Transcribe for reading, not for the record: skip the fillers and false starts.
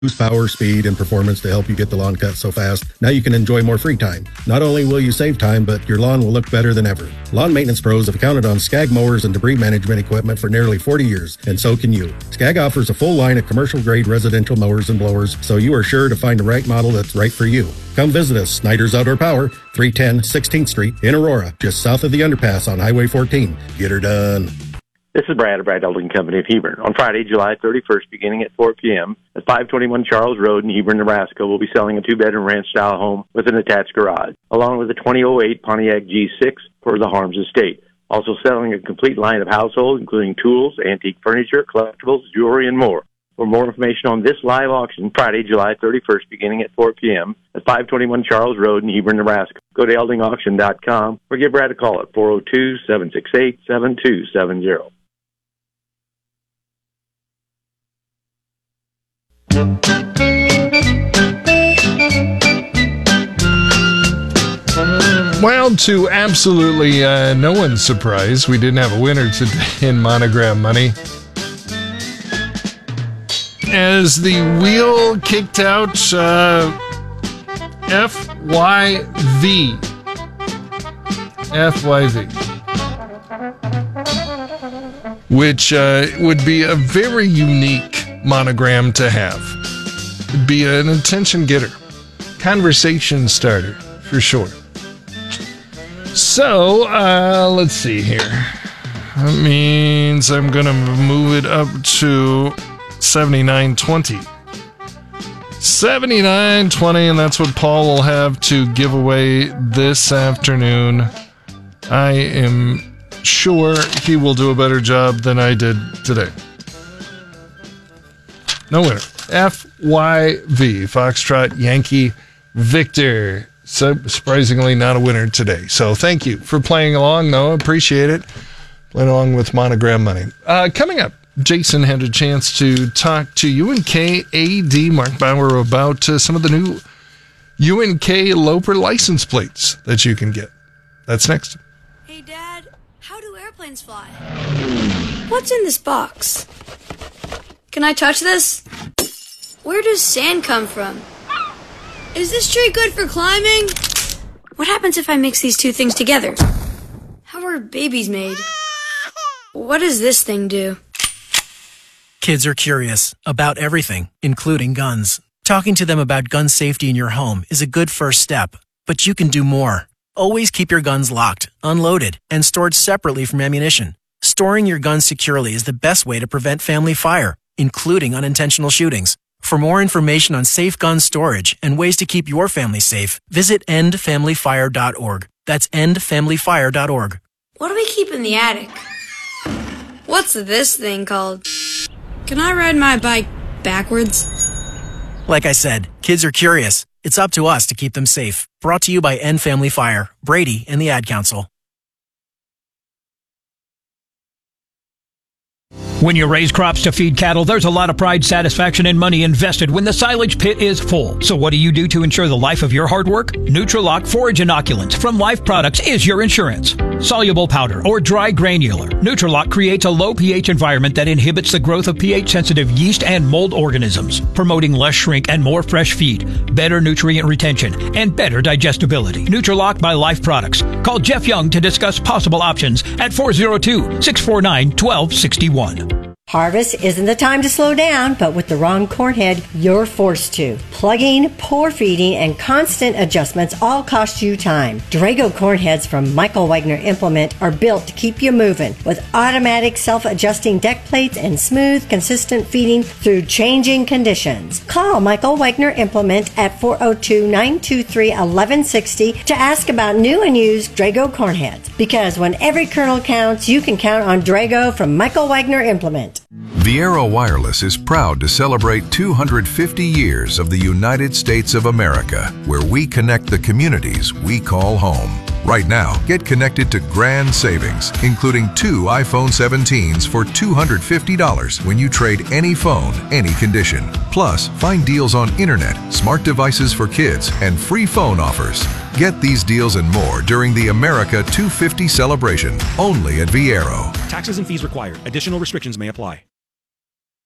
Boost power, speed, and performance to help you get the lawn cut so fast, now you can enjoy more free time. Not only will you save time, but your lawn will look better than ever. Lawn maintenance pros have counted on Skag mowers and debris management equipment for nearly 40 years, and so can you. Skag offers a full line of commercial-grade residential mowers and blowers, so you are sure to find the right model that's right for you. Come visit us, Snyder's Outdoor Power, 310 16th Street in Aurora, just south of the underpass on Highway 14. Get her done. This is Brad of Brad Elding Company of Hebron. On Friday, July 31st, beginning at 4 p.m., at 521 Charles Road in Hebron, Nebraska, we'll be selling a two-bedroom ranch-style home with an attached garage, along with a 2008 Pontiac G6 for the Harms estate. Also selling a complete line of household, including tools, antique furniture, collectibles, jewelry, and more. For more information on this live auction, Friday, July 31st, beginning at 4 p.m., at 521 Charles Road in Hebron, Nebraska, go to eldingauction.com or give Brad a call at 402-768-7270. Well, to absolutely no one's surprise, we didn't have a winner today in Monogram Money. As the wheel kicked out FYV. Which would be a very unique monogram to have. It'd be an attention getter. Conversation starter, for sure. So, let's see here. That means I'm going to move it up to 7920. 7920, and that's what Paul will have to give away this afternoon. I am sure he will do a better job than I did today. No winner. FYV, Foxtrot Yankee Victor. Surprisingly not a winner today. So thank you for playing along, Noah. Appreciate it. Playing along with Monogram Money. Coming up, Jason had a chance to talk to UNK AD Mark Bauer about some of the new UNK Loper license plates that you can get. That's next. Hey, Dad, how do airplanes fly? What's in this box? Can I touch this? Where does sand come from? Is this tree good for climbing? What happens if I mix these two things together? How are babies made? What does this thing do? Kids are curious about everything, including guns. Talking to them about gun safety in your home is a good first step, but you can do more. Always keep your guns locked, unloaded, and stored separately from ammunition. Storing your guns securely is the best way to prevent family fire, including unintentional shootings. For more information on safe gun storage and ways to keep your family safe, visit endfamilyfire.org. That's endfamilyfire.org. What do we keep in the attic? What's this thing called? Can I ride my bike backwards? Like I said, kids are curious. It's up to us to keep them safe. Brought to you by End Family Fire, Brady, and the Ad Council. When you raise crops to feed cattle, there's a lot of pride, satisfaction, and money invested when the silage pit is full. So what do you do to ensure the life of your hard work? Nutrilock Forage Inoculants from Life Products is your insurance. Soluble powder or dry granular, Nutrilock creates a low pH environment that inhibits the growth of pH-sensitive yeast and mold organisms, promoting less shrink and more fresh feed, better nutrient retention, and better digestibility. Nutrilock by Life Products. Call Jeff Young to discuss possible options at 402-649-1261. Harvest isn't the time to slow down, but with the wrong corn head, you're forced to. Plugging, pour feeding, and constant adjustments all cost you time. Drago corn heads from Michael Wagner Implement are built to keep you moving with automatic self-adjusting deck plates and smooth, consistent feeding through changing conditions. Call Michael Wagner Implement at 402-923-1160 to ask about new and used Drago corn heads. Because when every kernel counts, you can count on Drago from Michael Wagner Implement. Viaero Wireless is proud to celebrate 250 years of the United States of America, where we connect the communities we call home. Right now, get connected to grand savings, including 2 iPhone 17s for $250 when you trade any phone, any condition. Plus, find deals on internet, smart devices for kids, and free phone offers. Get these deals and more during the America 250 celebration, only at Viaero. Taxes and fees required. Additional restrictions may apply.